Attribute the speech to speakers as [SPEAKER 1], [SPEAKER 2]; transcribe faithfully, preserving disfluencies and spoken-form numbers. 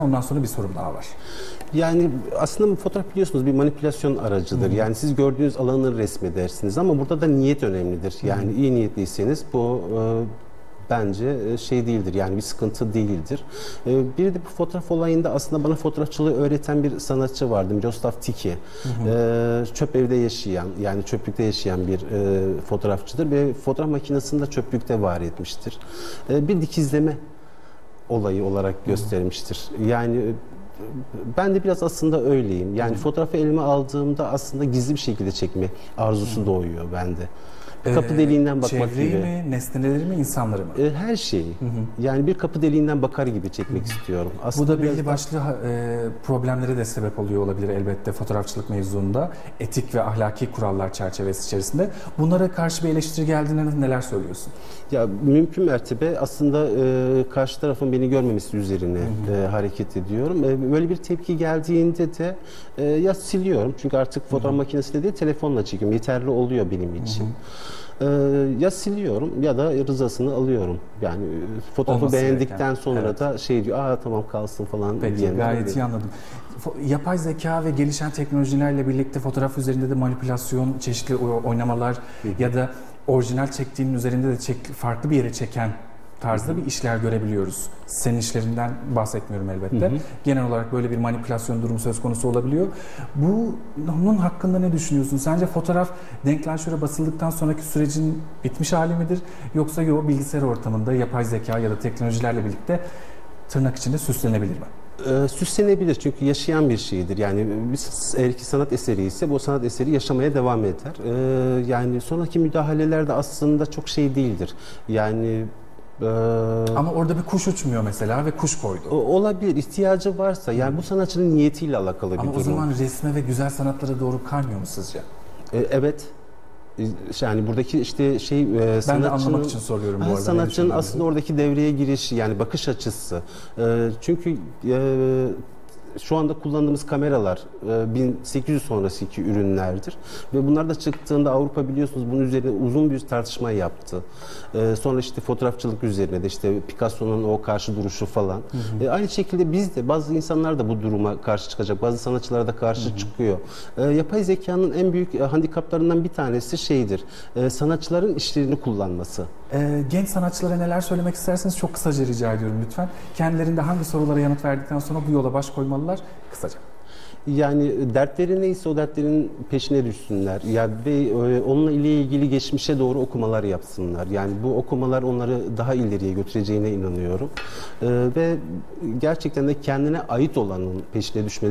[SPEAKER 1] Ondan sonra bir sorum daha var.
[SPEAKER 2] Yani aslında bu fotoğraf biliyorsunuz bir manipülasyon aracıdır. Hı-hı. Yani siz gördüğünüz alanı resmedersiniz ama burada da niyet önemlidir. Yani Hı-hı. iyi niyetliyseniz bu e, bence şey değildir. Yani bir sıkıntı değildir. E, bir de bu fotoğraf olayında aslında bana fotoğrafçılığı öğreten bir sanatçı vardı. Miroslav Tiki. E, çöp evde yaşayan, yani çöplükte yaşayan bir e, fotoğrafçıdır ve fotoğraf makinesini de çöplükte var etmiştir. E, bir dikizleme olayı olarak göstermiştir. Yani ben de biraz aslında öyleyim. Yani fotoğrafı elime aldığımda aslında gizli bir şekilde çekme arzusu doğuyor bende. Kapı deliğinden bakmak
[SPEAKER 1] Çevreyi
[SPEAKER 2] gibi.
[SPEAKER 1] mi, nesneleri mi, insanları mı?
[SPEAKER 2] Her şeyi. Hı hı. Yani bir kapı deliğinden bakar gibi çekmek hı hı. istiyorum.
[SPEAKER 1] Aslında bu da belli başlı e, problemlere de sebep oluyor olabilir elbette fotoğrafçılık mevzuunda. Etik ve ahlaki kurallar çerçevesi içerisinde. Bunlara karşı bir eleştiri geldiğinde neler söylüyorsun?
[SPEAKER 2] Ya mümkün mertebe aslında e, karşı tarafın beni görmemesi üzerine hı hı. E, hareket ediyorum. E, böyle bir tepki geldiğinde de e, ya siliyorum. Çünkü artık fotoğraf hı hı. makinesiyle değil telefonla çekiyorum. Yeterli oluyor benim için. Hı hı. Ee, ya siliyorum ya da rızasını alıyorum. Yani fotoğrafı
[SPEAKER 1] Olması
[SPEAKER 2] beğendikten
[SPEAKER 1] gereken.
[SPEAKER 2] sonra evet. da şey diyor, aa tamam kalsın falan.
[SPEAKER 1] Peki gayet iyi anladım. Yapay zeka ve gelişen teknolojilerle birlikte fotoğraf üzerinde de manipülasyon, çeşitli oynamalar hı hı. ya da orijinal çektiğinin üzerinde de çek, farklı bir yere çeken tarzda bir işler görebiliyoruz. Senin işlerinden bahsetmiyorum elbette. Hı hı. Genel olarak böyle bir manipülasyon durumu söz konusu olabiliyor. Bunun hakkında ne düşünüyorsun? Sence fotoğraf denklanşöre basıldıktan sonraki sürecin bitmiş hali midir? Yoksa o bilgisayar ortamında yapay zeka ya da teknolojilerle birlikte tırnak içinde süslenebilir mi?
[SPEAKER 2] Ee, süslenebilir çünkü yaşayan bir şeydir. Yani bir, eğer ki sanat eseri ise bu sanat eseri yaşamaya devam eder. Ee, yani sonraki müdahaleler de aslında çok şey değildir. Yani
[SPEAKER 1] Ee, Ama orada bir kuş uçmuyor mesela ve kuş koydu.
[SPEAKER 2] Olabilir, ihtiyacı varsa. Yani bu sanatçının niyetiyle alakalı
[SPEAKER 1] Ama
[SPEAKER 2] bir durum.
[SPEAKER 1] Ama o zaman resme ve güzel sanatlara doğru kaymıyor mu sizce?
[SPEAKER 2] Ee, evet. Yani buradaki işte şey e,
[SPEAKER 1] ben de anlamak için soruyorum bu arada.
[SPEAKER 2] Sanatçının aslında oradaki devreye girişi yani bakış açısı. E, çünkü e, şu anda kullandığımız kameralar bin sekiz yüz sonrasındaki ürünlerdir. Ve bunlar da çıktığında Avrupa biliyorsunuz bunun üzerine uzun bir tartışma yaptı. Sonra işte fotoğrafçılık üzerine de işte Picasso'nun o karşı duruşu falan. Hı hı. Aynı şekilde biz de bazı insanlar da bu duruma karşı çıkacak. Bazı sanatçılar da karşı hı hı. çıkıyor. Yapay zekanın en büyük handikaplarından bir tanesi şeydir. Sanatçıların işlerini kullanması.
[SPEAKER 1] Ee, genç sanatçılara neler söylemek isterseniz çok kısaca rica ediyorum lütfen. Kendilerinde hangi sorulara yanıt verdikten sonra bu yola baş koymalılar? Kısaca.
[SPEAKER 2] Yani dertleri neyse o dertlerin peşine düşsünler. Ya ve onunla ilgili geçmişe doğru okumalar yapsınlar. Yani bu okumalar onları daha ileriye götüreceğine inanıyorum. Ee, ve gerçekten de kendine ait olanın peşine düşmeleri